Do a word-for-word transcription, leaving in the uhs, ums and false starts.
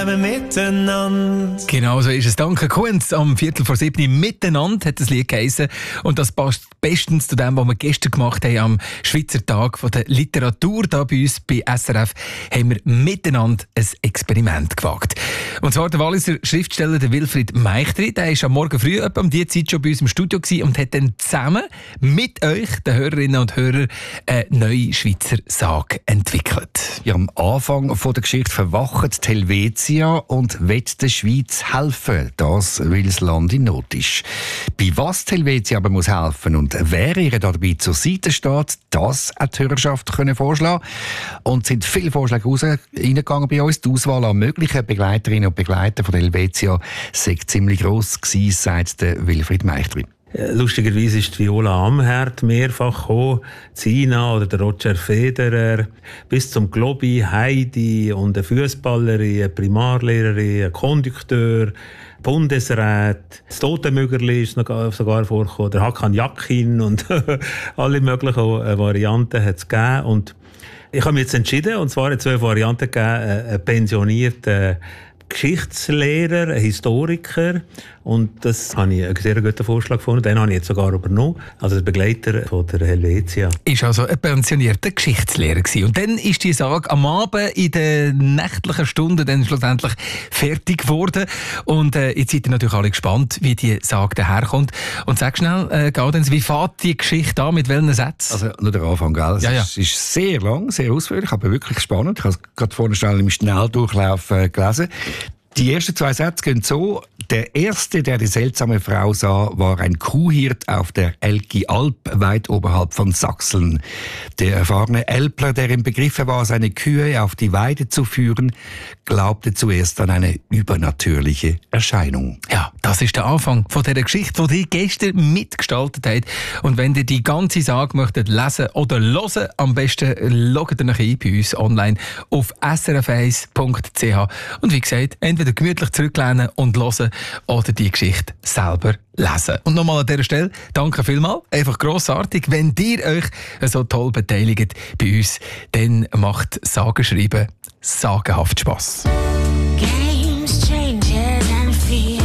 zusammen miteinander. Genau so ist es. Danke, Kunz. Am Viertel vor sieben miteinander hat das Lied geheissen. Und das passt bestens zu dem, was wir gestern gemacht haben am Schweizer Tag von der Literatur. Da bei uns bei S R F haben wir miteinander ein Experiment gewagt. Und zwar der Walliser Schriftsteller der Wilfried Meichtri. Der war am Morgen früh etwa um diese Zeit schon bei uns im Studio und hat dann zusammen mit euch, den Hörerinnen und Hörern, eine neue Schweizer Sage entwickelt. Ja, am Anfang von der Geschichte verwacht die Helvetia und will der Schweiz helfen. Das, weil das Land in Not ist. Bei was die Helvetia aber muss helfen und wer ihr dabei zur Seite steht, das hat die Hörerschaft können vorschlagen. Und es sind viele Vorschläge reingegangen bei uns. Die Auswahl an möglichen Begleiterinnen und Begleitern von der Helvetia sei ziemlich gross gewesen, sagt der Wilfried Meichtri. Lustigerweise ist die Viola Amherd mehrfach gekommen, Zina oder der Roger Federer, bis zum Globi, Heidi und eine Fußballerin, eine Primarlehrerin, ein Kondukteur, Bundesrat, das Totenmögerli ist noch sogar vorgekommen, der Hakan Yakin und alle möglichen Varianten hat es gegeben. Und ich habe mich jetzt entschieden, und zwar in zwei Varianten gegeben, einen pensionierten Geschichtslehrer, ein Historiker, und das habe ich einen sehr guten Vorschlag gefunden. Den habe ich jetzt sogar übernommen, also der Begleiter von der Helvetia. Ist also ein pensionierter Geschichtslehrer gewesen. Und dann ist die Sage am Abend in den nächtlichen Stunden dann schlussendlich fertig geworden. Und äh, jetzt seid ihr natürlich alle gespannt, wie die Sage daherkommt. Und sag schnell, äh, Gaudenz, wie fängt die Geschichte an, mit welchen Sätzen? Also nur der Anfang, gell? Es ja, ja. ist, ist sehr lang, sehr ausführlich, aber wirklich spannend. Ich habe es gerade vorne schnell im Schnelldurchlauf äh, gelesen. Die ersten zwei Sätze gehen so: Der erste, der die seltsame Frau sah, war ein Kuhhirt auf der Elki Alp, weit oberhalb von Sachsen. Der erfahrene Älpler, der im Begriffe war, seine Kühe auf die Weide zu führen, glaubte zuerst an eine übernatürliche Erscheinung. Ja, das ist der Anfang von dieser Geschichte, die ihr gestern mitgestaltet habt. Und wenn ihr die ganze Sage möchtet lesen oder hören, am besten loggt ihr euch ein bei uns online auf s r f eins punkt c h. Und wie gesagt, entweder gemütlich zurücklehnen und hören oder die Geschichte selber lesen. Und nochmal an dieser Stelle, danke vielmals. Einfach grossartig. Wenn ihr euch so toll beteiligt bei uns, dann macht Sagenschreiben sagenhaft Spass. Games, changes and fear.